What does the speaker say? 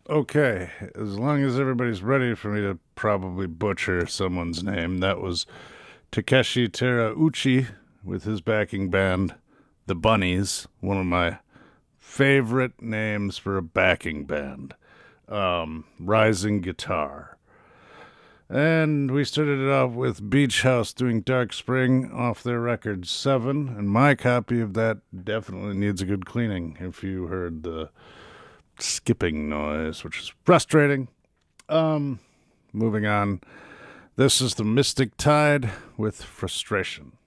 Okay, as long as everybody's ready for me to probably butcher someone's name, that was Takeshi Terauchi with his backing band, The Bunnies, one of my favorite names for a backing band. Rising Guitar. And we started it off with Beach House doing Dark Spring off their record 7, and my copy of that definitely needs a good cleaning if you heard the skipping noise, which is frustrating. Moving on. This is the Mystic Tide with Frustration.